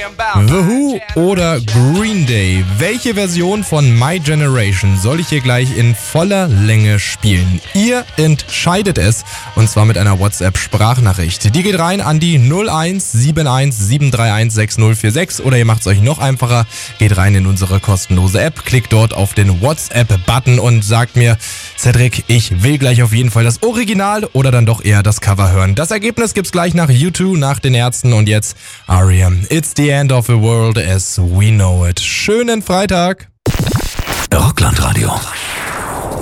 The Who oder Green Day? Welche Version von My Generation soll ich hier gleich in voller Länge spielen? Ihr entscheidet es, und zwar mit einer WhatsApp-Sprachnachricht. Die geht rein an die 0171 731 6046 oder ihr macht es euch noch einfacher, geht rein in unsere kostenlose App, klickt dort auf den WhatsApp-Button und sagt mir, Cedric, ich will gleich auf jeden Fall das Original oder dann doch eher das Cover hören. Das Ergebnis gibt's gleich nach U2, nach den Ärzten und jetzt R.E.M. It's the end of the world as we know it. Schönen Freitag. Rockland Radio.